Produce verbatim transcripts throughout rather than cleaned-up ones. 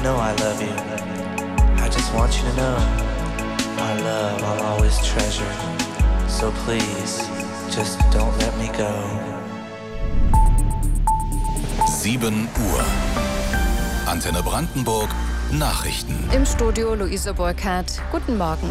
know I love you. I just want you to know our love I'll always treasure. So please, just don't let me go. sieben Uhr. Antenne Brandenburg. Nachrichten. Im Studio Luise Burkhardt. Guten Morgen.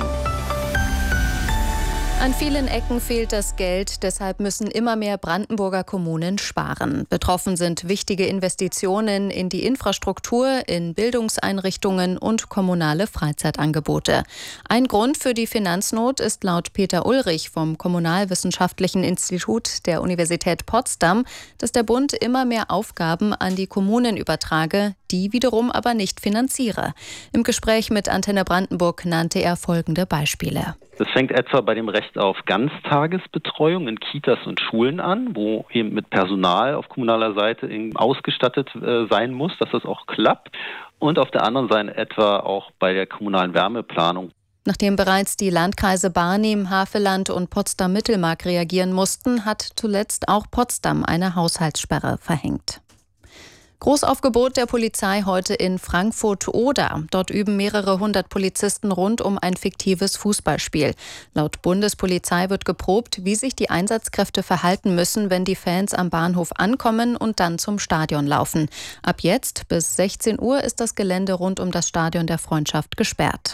An vielen Ecken fehlt das Geld, deshalb müssen immer mehr Brandenburger Kommunen sparen. Betroffen sind wichtige Investitionen in die Infrastruktur, in Bildungseinrichtungen und kommunale Freizeitangebote. Ein Grund für die Finanznot ist laut Peter Ulrich vom Kommunalwissenschaftlichen Institut der Universität Potsdam, dass der Bund immer mehr Aufgaben an die Kommunen übertrage, die wiederum aber nicht finanziere. Im Gespräch mit Antenne Brandenburg nannte er folgende Beispiele. Das fängt etwa bei dem Recht auf Ganztagesbetreuung in Kitas und Schulen an, wo eben mit Personal auf kommunaler Seite ausgestattet äh, sein muss, dass das auch klappt. Und auf der anderen Seite etwa auch bei der kommunalen Wärmeplanung. Nachdem bereits die Landkreise Barnim, Havelland und Potsdam-Mittelmark reagieren mussten, hat zuletzt auch Potsdam eine Haushaltssperre verhängt. Großaufgebot der Polizei heute in Frankfurt-Oder. Dort üben mehrere hundert Polizisten rund um ein fiktives Fußballspiel. Laut Bundespolizei wird geprobt, wie sich die Einsatzkräfte verhalten müssen, wenn die Fans am Bahnhof ankommen und dann zum Stadion laufen. Ab jetzt bis sechzehn Uhr ist das Gelände rund um das Stadion der Freundschaft gesperrt.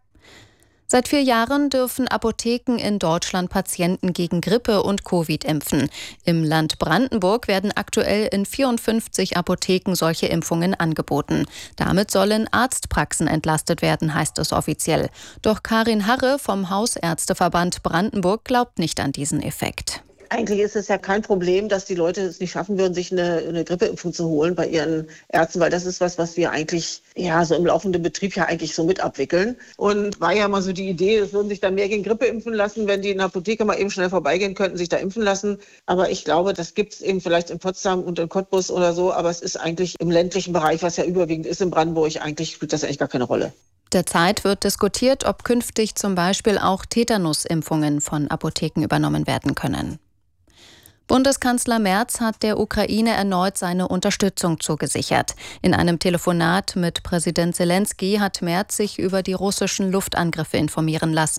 Seit vier Jahren dürfen Apotheken in Deutschland Patienten gegen Grippe und Covid impfen. Im Land Brandenburg werden aktuell in vierundfünfzig Apotheken solche Impfungen angeboten. Damit sollen Arztpraxen entlastet werden, heißt es offiziell. Doch Karin Harre vom Hausärzteverband Brandenburg glaubt nicht an diesen Effekt. Eigentlich ist es ja kein Problem, dass die Leute es nicht schaffen würden, sich eine, eine Grippeimpfung zu holen bei ihren Ärzten, weil das ist was, was wir eigentlich ja so im laufenden Betrieb ja eigentlich so mit abwickeln. Und war ja mal so die Idee, es würden sich da mehr gegen Grippe impfen lassen, wenn die in der Apotheke mal eben schnell vorbeigehen könnten, sich da impfen lassen. Aber ich glaube, das gibt es eben vielleicht in Potsdam und in Cottbus oder so, aber es ist eigentlich im ländlichen Bereich, was ja überwiegend ist in Brandenburg, eigentlich spielt das eigentlich gar keine Rolle. Derzeit wird diskutiert, ob künftig zum Beispiel auch Tetanusimpfungen von Apotheken übernommen werden können. Bundeskanzler Merz hat der Ukraine erneut seine Unterstützung zugesichert. In einem Telefonat mit Präsident Selenskyj hat Merz sich über die russischen Luftangriffe informieren lassen.